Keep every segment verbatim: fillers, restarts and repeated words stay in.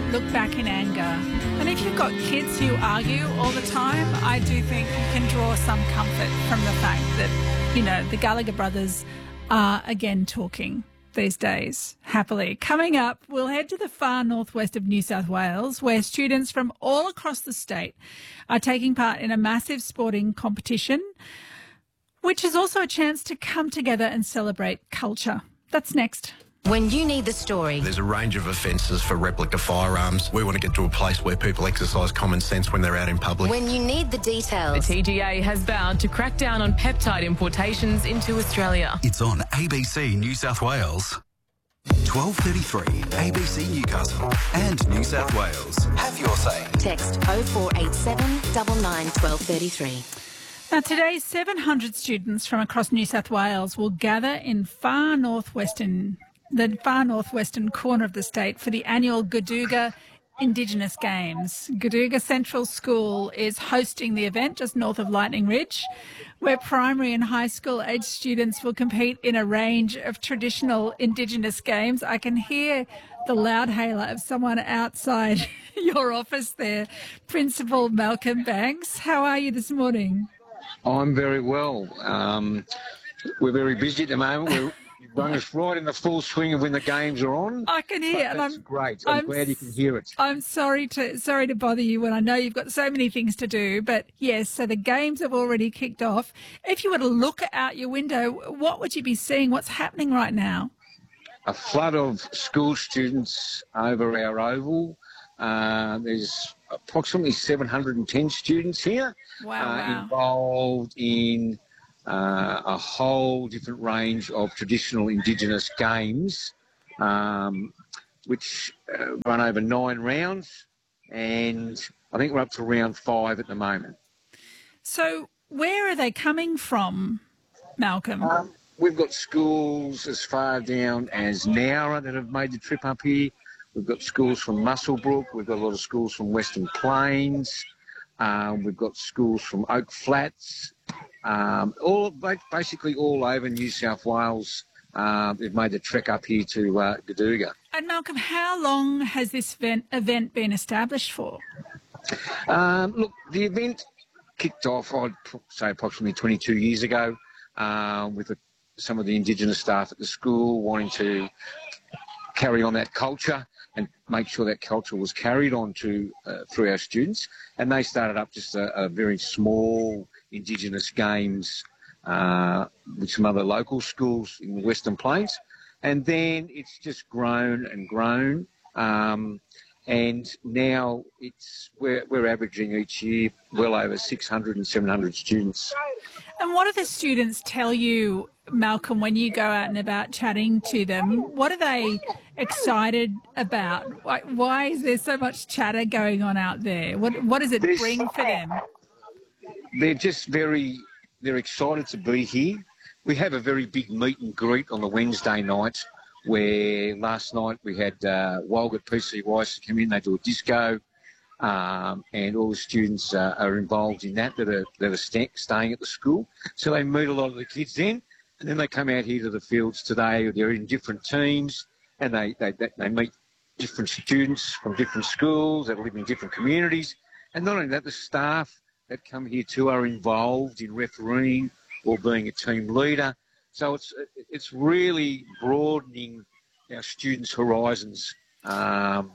look back in anger. And if you've got kids who argue all the time, I do think you can draw some comfort from the fact that, you know, the Gallagher brothers are again talking these days, happily. Coming up, we'll head to the far northwest of New South Wales, where students from all across the state are taking part in a massive sporting competition, which is also a chance to come together and celebrate culture. That's next. When you need the story. There's a range of offences for replica firearms. We want to get to a place where people exercise common sense when they're out in public. When you need the details. The T G A has vowed to crack down on peptide importations into Australia. It's on A B C New South Wales. twelve thirty-three, A B C Newcastle and New South Wales. Have your say. Text oh four eight seven, nine nine, one two three three. Now, today, seven hundred students from across New South Wales will gather in far northwestern, the far northwestern corner of the state for the annual Goodooga Indigenous Games. Goodooga Central School is hosting the event just north of Lightning Ridge, where primary and high school age students will compete in a range of traditional Indigenous games. I can hear the loud hailer of someone outside your office there. Principal Malcolm Banks, how are you this morning? I'm very well. Um, we're very busy at the moment. We're You've run us right in the full swing of when the games are on. I can hear, and that's I'm great. I'm, I'm glad you can hear it. I'm sorry to sorry to bother you when I know you've got so many things to do, but yes, so the games have already kicked off. If you were to look out your window, what would you be seeing? What's happening right now? A flood of school students over our oval. Uh, there's approximately seven hundred ten students here Wow, uh, wow. involved in Uh, a whole different range of traditional Indigenous games, um, which uh, run over nine rounds, and I think we're up to round five at the moment. So where are they coming from, Malcolm? Um, we've got schools as far down as Nowra that have made the trip up here. We've got schools from Muswellbrook. We've got a lot of schools from Western Plains. Um, we've got schools from Oak Flats. Um, all basically all over New South Wales. Uh, they've made the trek up here to uh, Goodooga. And Malcolm, how long has this event, event been established for? Um, look, the event kicked off, I'd say, approximately twenty-two years ago, uh, with the, some of the Indigenous staff at the school wanting to carry on that culture and make sure that culture was carried on to uh, through our students. And they started up just a, a very small Indigenous games uh, with some other local schools in the Western Plains. And then it's just grown and grown. Um, and now it's we're, we're averaging each year well over six hundred and seven hundred students. And what do the students tell you, Malcolm, when you go out and about chatting to them? What are they excited about? Why, why is there so much chatter going on out there? What What does it There's- bring for them? They're just very, they're excited to be here. We have a very big meet and greet on the Wednesday night, where last night we had uh, Walgett P C Ys come in, they do a disco, um, and all the students uh, are involved in that that are, that are sta- staying at the school. So they meet a lot of the kids then, and then they come out here to the fields today. They're in different teams, and they, they, they, they meet different students from different schools that live in different communities. And not only that, the staff that come here too are involved in refereeing or being a team leader. So it's it's really broadening our students' horizons um,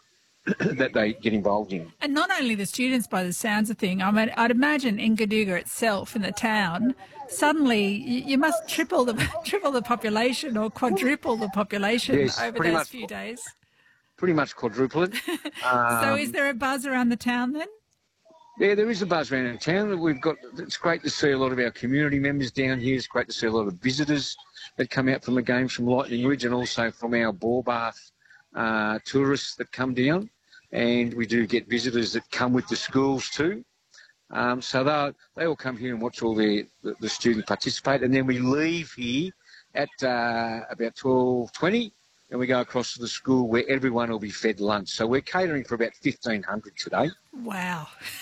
that they get involved in. And not only the students, by the sounds of things, I mean, I'd imagine in Goodooga itself, in the town, suddenly you, you must triple the triple the population or quadruple the population Yes, over pretty those much. few days. Pretty much quadruple it. Um, So is there a buzz around the town then? Yeah, there is a buzz around in town. We've got. It's great to see a lot of our community members down here. It's great to see a lot of visitors that come out from the games from Lightning Ridge and also from our Ballbath uh, tourists that come down. And we do get visitors that come with the schools too. Um, so they they all come here and watch all the, the, the students participate. And then we leave here at uh, about twelve twenty and we go across to the school where everyone will be fed lunch. So we're catering for about fifteen hundred today. Wow.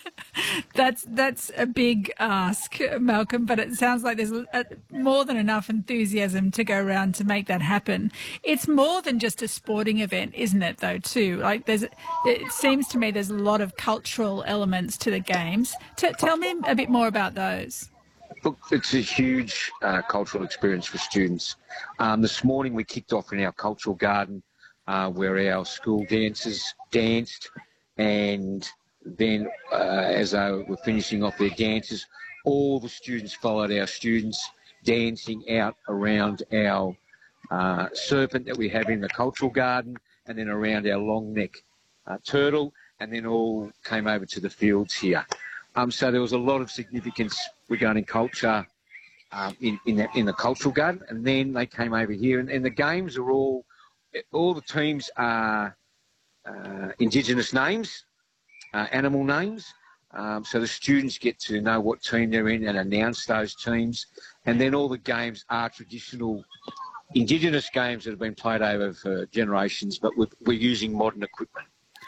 That's that's a big ask, Malcolm, but it sounds like there's a, more than enough enthusiasm to go around to make that happen. It's more than just a sporting event, isn't it, though, too? Like, there's, it seems to me there's a lot of cultural elements to the games. T- tell me a bit more about those. Look, it's a huge uh, cultural experience for students. Um, this morning we kicked off in our cultural garden uh, where our school dancers danced, and then uh, as they were finishing off their dances, all the students followed our students dancing out around our uh, serpent that we have in the cultural garden, and then around our long neck uh, turtle, and then all came over to the fields here. Um, so there was a lot of significance regarding culture um, in in the, in the cultural garden, and then they came over here, and, and the games are all, all the teams are uh, Indigenous names, uh, animal names, um, so the students get to know what team they're in and announce those teams, and then all the games are traditional Indigenous games that have been played over for generations, but with, we're using modern equipment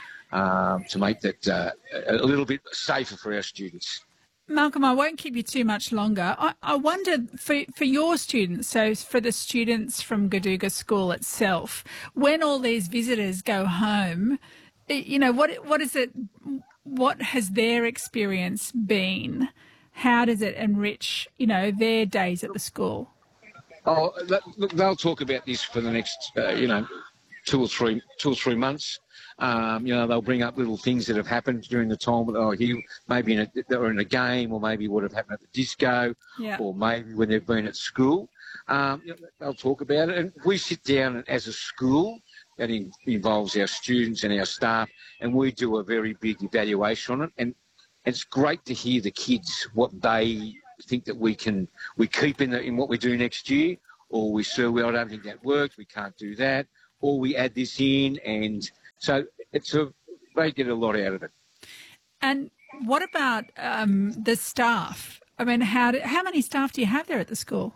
um, to make that uh, a little bit safer for our students. Malcolm, I won't keep you too much longer. I, I wondered, for, for your students, so for the students from Godooga School itself, when all these visitors go home, you know, what what is it, what has their experience been? How does it enrich, you know, their days at the school? Oh, look, they'll talk about this for the next, uh, you know, two or three, two or three months. Um, you know, they'll bring up little things that have happened during the time. Oh, he maybe in a, they were in a game, or maybe what have happened at the disco, yeah. or maybe when they've been at school. Um, you know, they'll talk about it, and we sit down as a school. That in, involves our students and our staff, and we do a very big evaluation on it. And it's great to hear the kids what they think that we can we keep in the, in what we do next year, or we say, well, I don't think that works, we can't do that, or we add this in, and so it's a they get a lot out of it. And what about um, the staff? I mean, how do, how many staff do you have there at the school?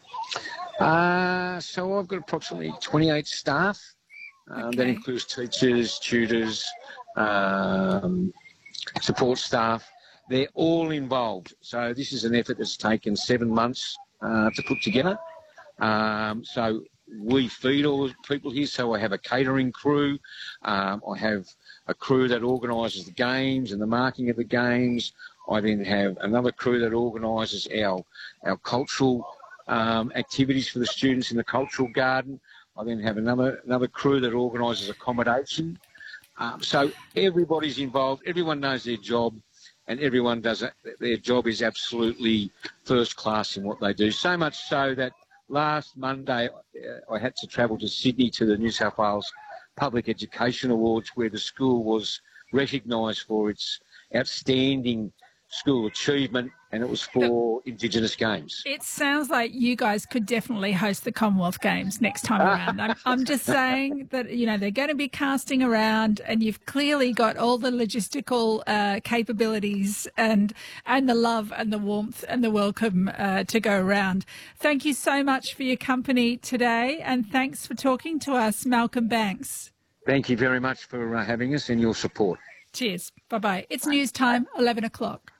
Uh, so I've got approximately twenty-eight staff. Um, okay. That includes teachers, tutors, um, support staff. They're all involved. So this is an effort that's taken seven months uh, to put together. Um, so we feed all the people here. So I have a catering crew. Um, I have a crew that organises the games and the marking of the games. I then have another crew that organises our, our cultural um, activities for the students in the cultural garden. I then have another another crew that organises accommodation. Um, so everybody's involved. Everyone knows their job, and everyone does it. Their job is absolutely first class in what they do. So much so that last Monday uh, I had to travel to Sydney to the New South Wales Public Education Awards, where the school was recognised for its outstanding school achievement, and it was for Indigenous games. It sounds like you guys could definitely host the Commonwealth Games next time around. I'm, I'm just saying that, you know, they're going to be casting around, and you've clearly got all the logistical uh, capabilities and and the love and the warmth and the welcome uh, to go around. Thank you so much for your company today, and thanks for talking to us, Malcolm Banks. Thank you very much for uh, having us and your support. Cheers. Bye-bye. It's news time, eleven o'clock.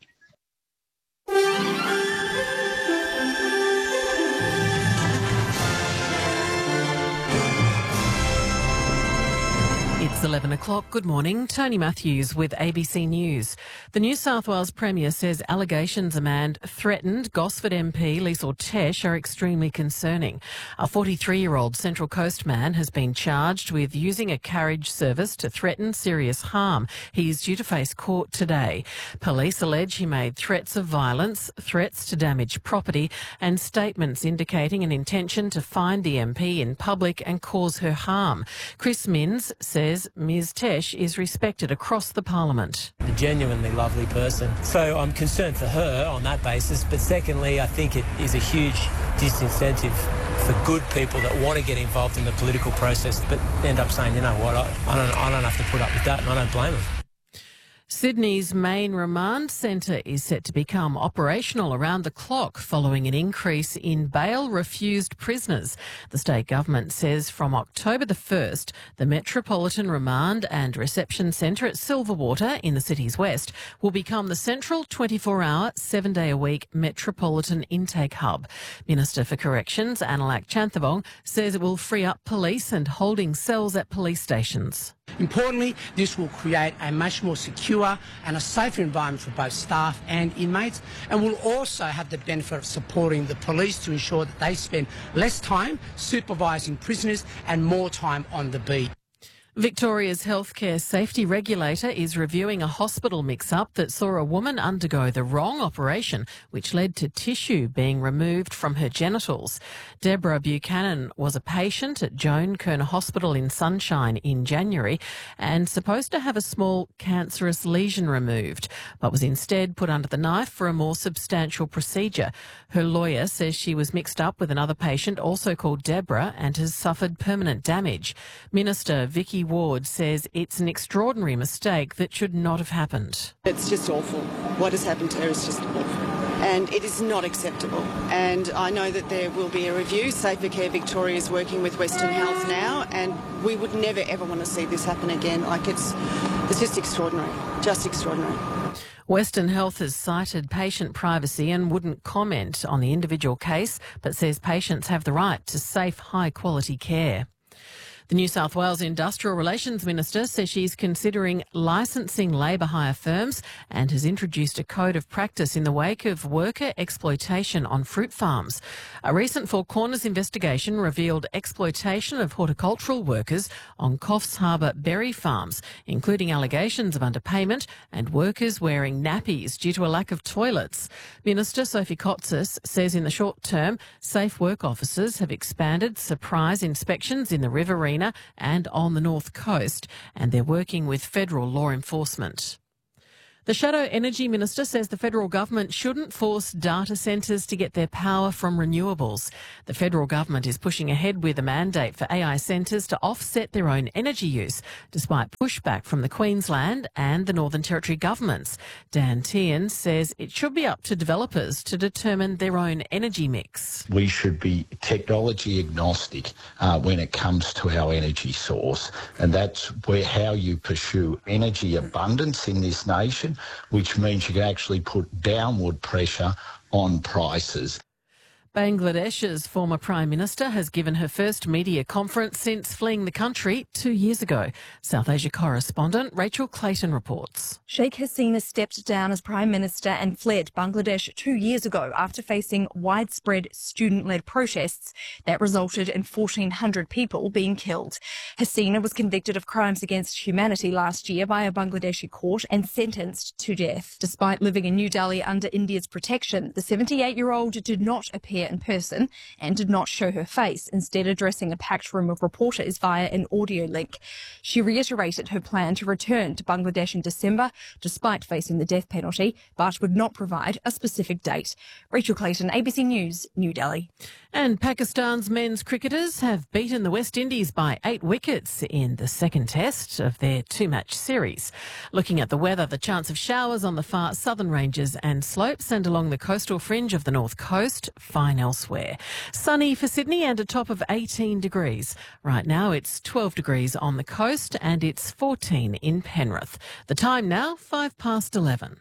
It's eleven o'clock. Good morning. Tony Matthews with A B C News. The New South Wales Premier says allegations a man threatened Gosford M P Liesl Tesh are extremely concerning. A forty-three-year-old Central Coast man has been charged with using a carriage service to threaten serious harm. He is due to face court today. Police allege he made threats of violence, threats to damage property, and statements indicating an intention to find the M P in public and cause her harm. Chris Minns says Miz Tesh is respected across the parliament. A genuinely lovely person. So I'm concerned for her on that basis, but secondly, I think it is a huge disincentive for good people that want to get involved in the political process but end up saying, you know what, I, I, don't, I don't have to put up with that, and I don't blame them. Sydney's main remand centre is set to become operational around the clock following an increase in bail-refused prisoners. The state government says from October the first, the Metropolitan Remand and Reception Centre at Silverwater in the city's west will become the central twenty-four hour, seven-day-a-week metropolitan intake hub. Minister for Corrections, Analak Chanthabong, says it will free up police and holding cells at police stations. Importantly, this will create a much more secure and a safer environment for both staff and inmates, and will also have the benefit of supporting the police to ensure that they spend less time supervising prisoners and more time on the beat. Victoria's healthcare safety regulator is reviewing a hospital mix-up that saw a woman undergo the wrong operation, which led to tissue being removed from her genitals. Deborah Buchanan was a patient at Joan Kirner Hospital in Sunshine in January and supposed to have a small cancerous lesion removed, but was instead put under the knife for a more substantial procedure. Her lawyer says she was mixed up with another patient, also called Deborah, and has suffered permanent damage. Minister Vicky Ward says it's an extraordinary mistake that should not have happened. It's just awful. What has happened to her is just awful. And it is not acceptable. And I know that there will be a review. Safer Care Victoria is working with Western Health now, and we would never ever want to see this happen again. Like it's, it's just extraordinary, just extraordinary. Western Health has cited patient privacy and wouldn't comment on the individual case, but says patients have the right to safe, high-quality care. The New South Wales Industrial Relations Minister says she's considering licensing labour hire firms and has introduced a code of practice in the wake of worker exploitation on fruit farms. A recent Four Corners investigation revealed exploitation of horticultural workers on Coffs Harbour berry farms, including allegations of underpayment and workers wearing nappies due to a lack of toilets. Minister Sophie Kotsis says in the short term, safe work officers have expanded surprise inspections in the Riverina and on the North Coast, and they're working with federal law enforcement. The Shadow Energy Minister says the federal government shouldn't force data centres to get their power from renewables. The federal government is pushing ahead with a mandate for A I centres to offset their own energy use, despite pushback from the Queensland and the Northern Territory governments. Dan Tehan says it should be up to developers to determine their own energy mix. We should be technology agnostic uh, when it comes to our energy source, and that's where how you pursue energy abundance in this nation, which means you can actually put downward pressure on prices. Bangladesh's former Prime Minister has given her first media conference since fleeing the country two years ago. South Asia correspondent Rachel Clayton reports. Sheikh Hasina stepped down as Prime Minister and fled Bangladesh two years ago after facing widespread student-led protests that resulted in fourteen hundred people being killed. Hasina was convicted of crimes against humanity last year by a Bangladeshi court and sentenced to death. Despite living in New Delhi under India's protection, the seventy-eight-year-old did not appear in person and did not show her face, instead addressing a packed room of reporters via an audio link. She reiterated her plan to return to Bangladesh in December, despite facing the death penalty, but would not provide a specific date. Rachel Clayton, A B C News, New Delhi. And Pakistan's men's cricketers have beaten the West Indies by eight wickets in the second test of their two-match series. Looking at the weather, the chance of showers on the far southern ranges and slopes and along the coastal fringe of the north coast, fine elsewhere. Sunny for Sydney and a top of eighteen degrees. Right now it's twelve degrees on the coast and it's fourteen in Penrith. The time now, five past eleven.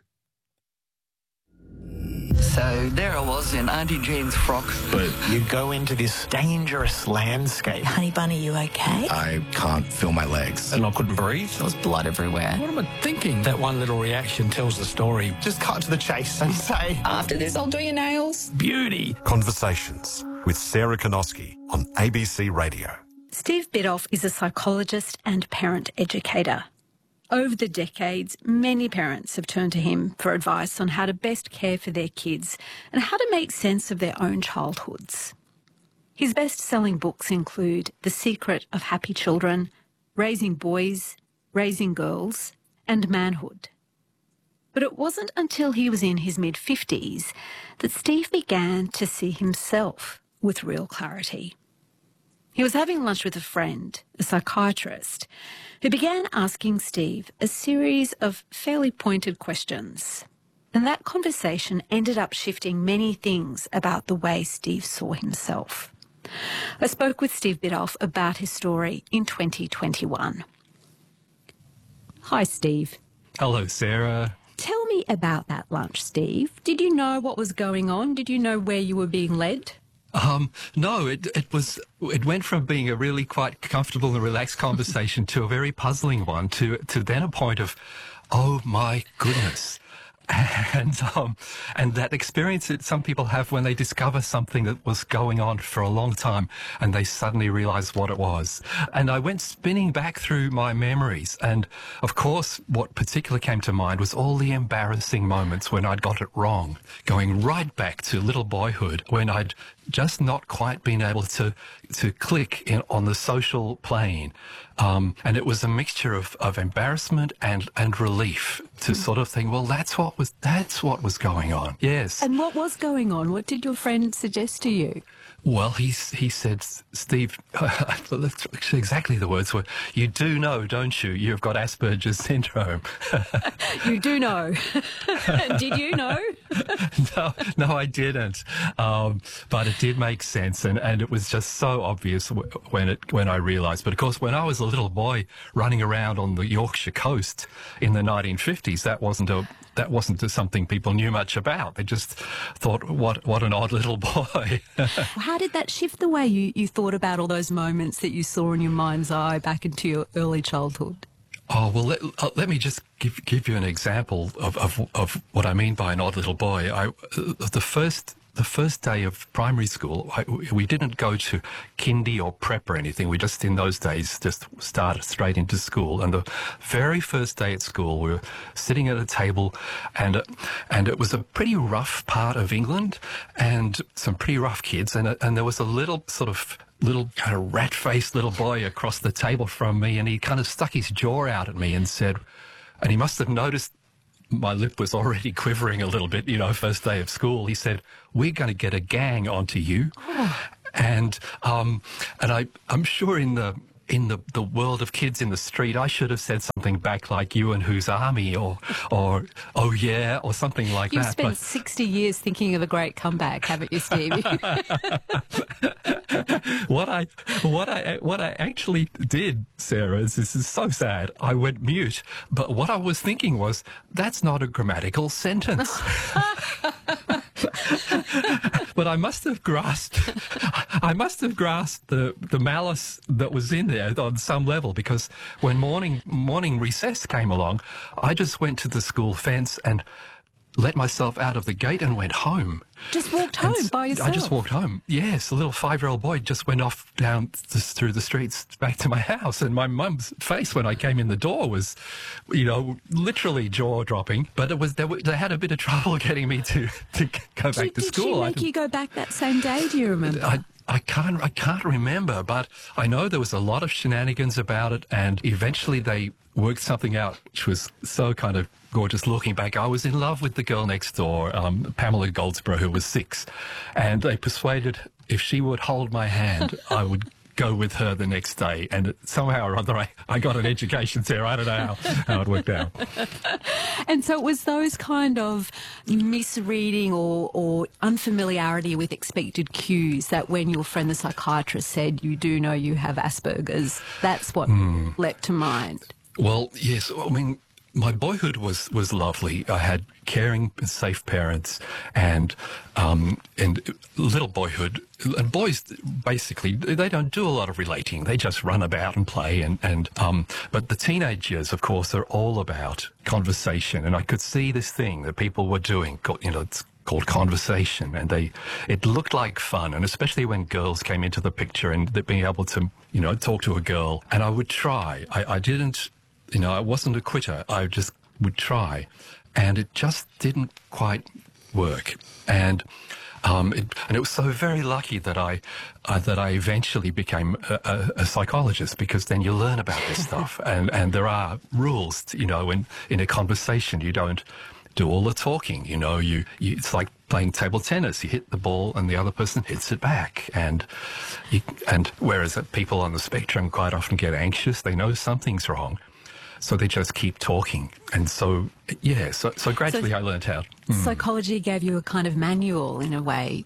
So there I was in Auntie Jean's frock. But you go into this dangerous landscape. Honey Bunny, you okay? I can't feel my legs. And I couldn't breathe. There was blood everywhere. What am I thinking? That one little reaction tells the story. Just cut to the chase and say, after this, I'll do your nails. Beauty. Conversations with Sarah Konoski on A B C Radio. Steve Bidoff is a psychologist and parent educator. Over the decades, many parents have turned to him for advice on how to best care for their kids and how to make sense of their own childhoods. His best-selling books include The Secret of Happy Children, Raising Boys, Raising Girls, and Manhood. But it wasn't until he was in his mid-fifties that Steve began to see himself with real clarity. He was having lunch with a friend, a psychiatrist, who began asking Steve a series of fairly pointed questions. And that conversation ended up shifting many things about the way Steve saw himself. I spoke with Steve Biddulph about his story in twenty twenty-one. Hi, Steve. Hello, Sarah. Tell me about that lunch, Steve. Did you know what was going on? Did you know where you were being led? Um, no, it, it was, it went from being a really quite comfortable and relaxed conversation to a very puzzling one, to, to then a point of, oh my goodness. And um, and that experience that some people have when they discover something that was going on for a long time and they suddenly realise what it was. And I went spinning back through my memories, and of course what particularly came to mind was all the embarrassing moments when I'd got it wrong, going right back to little boyhood when I'd just not quite been able to to click in on the social plane. Um, and it was a mixture of, of embarrassment and, and relief to mm. sort of think, well, that's what was that's what was going on. Yes. And what was going on? What did your friend suggest to you? Well, he, he said, Steve, exactly the words were, you do know, don't you, you've got Asperger's syndrome. You do know. Did you know? no, no, I didn't. Um, but it did make sense, and, and it was just so obvious when it when I realised. But of course, when I was a little boy running around on the Yorkshire coast in the nineteen fifties, that wasn't a that wasn't something people knew much about. They just thought, what what an odd little boy. How did that shift the way you, you thought about all those moments that you saw in your mind's eye back into your early childhood? Oh, well, let, uh, let me just give give you an example of, of, of what I mean by an odd little boy. I, uh, the first... The first day of primary school, I, we didn't go to kindy or prep or anything. We just, in those days, just started straight into school. And the very first day at school, we were sitting at a table, and uh, and it was a pretty rough part of England, and some pretty rough kids. And uh, and there was a little sort of little kind of rat-faced little boy across the table from me, and he kind of stuck his jaw out at me and said, and he must have noticed my lip was already quivering a little bit, you know, first day of school. He said, we're going to get a gang onto you. Oh. And um, and I, I'm sure in the in the, the world of kids in the street, I should have said something back like, you and whose army, or, or oh yeah, or something like You've that. You've spent but... sixty years thinking of a great comeback, haven't you, Steve? what I what I what I actually did, Sarah, is this is so sad. I went mute, but what I was thinking was, that's not a grammatical sentence. But I must have grasped, I must have grasped the, the malice that was in there on some level, because when morning morning recess came along, I just went to the school fence and let myself out of the gate and went home. Just walked home and by yourself? I just walked home. Yes, a little five-year-old boy just went off down th- through the streets back to my house, and my mum's face when I came in the door was, you know, literally jaw-dropping. But it was they, were, they had a bit of trouble getting me to, to go back did, to did school. Did she make you go back that same day? Do you remember? I, I can't. I can't remember, but I know there was a lot of shenanigans about it, and eventually they worked something out, which was so kind of gorgeous. Looking back, I was in love with the girl next door, um, Pamela Goldsborough, who was six, and they persuaded if she would hold my hand, I would go with her the next day. And somehow or other, I, I got an education there. I don't know how, how it worked out. And so it was those kind of misreading or, or unfamiliarity with expected cues that when your friend the psychiatrist said, you do know you have Asperger's, that's what mm. leapt to mind. Well, yes. I mean, my boyhood was, was lovely. I had caring, safe parents, and um, and little boyhood. And boys, basically, they don't do a lot of relating. They just run about and play. And, and um, but the teenage years, of course, are all about conversation. And I could see this thing that people were doing, you know, it's called conversation, and they it looked like fun, and especially when girls came into the picture and being able to, you know, talk to a girl. And I would try. I, I didn't. You know, I wasn't a quitter. I just would try, and it just didn't quite work. And um, it, and it was so very lucky that I uh, that I eventually became a, a, a psychologist, because then you learn about this stuff, and and there are rules. To, you know, in in a conversation, you don't do all the talking. You know, you, you it's like playing table tennis. You hit the ball and the other person hits it back. And you, and whereas people on the spectrum quite often get anxious, they know something's wrong. So they just keep talking. And so, yeah, so, so gradually So- I learned how. Mm. Psychology gave you a kind of manual in a way.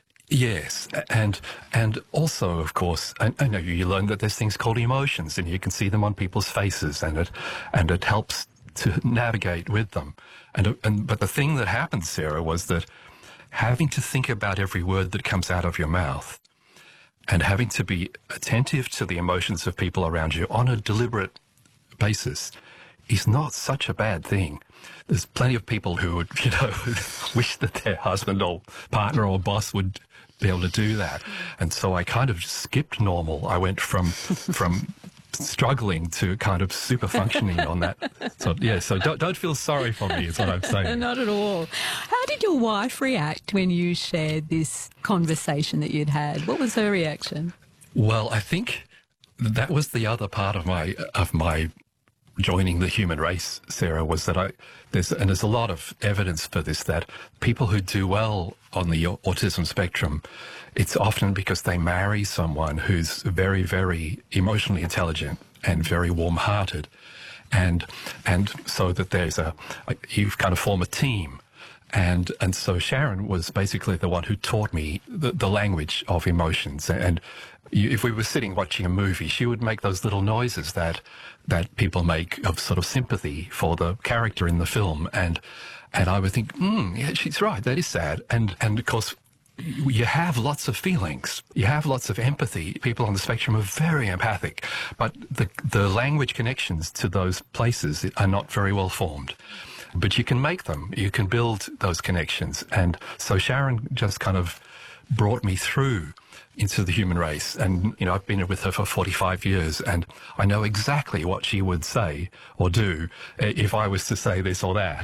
Yes, and and also, of course, I, I know you learn that there's things called emotions, and you can see them on people's faces, and it and it helps to navigate with them. And and but the thing that happened, Sarah, was that having to think about every word that comes out of your mouth, and having to be attentive to the emotions of people around you on a deliberate basis, is not such a bad thing. There's plenty of people who would, you know, wish that their husband or partner or boss would be able to do that. And so I kind of skipped normal. I went from from struggling to kind of super functioning on that. So, yeah, so don't, don't feel sorry for me is what I'm saying. Not at all. How did your wife react when you shared this conversation that you'd had? What was her reaction? Well, I think that was the other part of my of my joining the human race, Sarah, was that I there's and there's a lot of evidence for this, that people who do well on the autism spectrum, it's often because they marry someone who's very, very emotionally intelligent and very warm-hearted, and and so that there's a, a you kind of form a team. And and so Sharon was basically the one who taught me the, the language of emotions. And you, if we were sitting watching a movie, she would make those little noises that that people make of sort of sympathy for the character in the film. And and I would think, hmm, yeah, she's right, that is sad. And and of course, you have lots of feelings. You have lots of empathy. People on the spectrum are very empathic, but the the language connections to those places are not very well formed. But you can make them. You can build those connections. And so Sharon just kind of brought me through into the human race. And, you know, I've been with her for forty-five years, and I know exactly what she would say or do if I was to say this or that.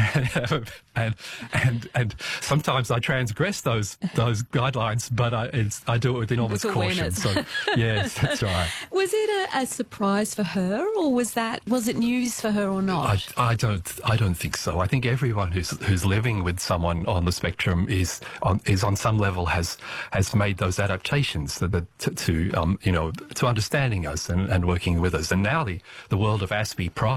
and and and sometimes I transgress those those guidelines, but I, it's, I do it with enormous With caution. awareness. So, yes, that's right. Was it a, a surprise for her, or was that was it news for her or not? I, I don't. I don't think so. I think everyone who's who's living with someone on the spectrum is on is on some level has has made those adaptations to the, to, to um you know to understanding us and, and working with us. And now the the world of Aspie Pride